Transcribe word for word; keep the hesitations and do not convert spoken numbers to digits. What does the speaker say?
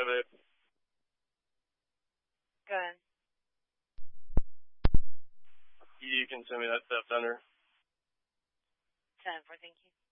five eight. Go ahead. You can send me that theft under. ten four, thank you.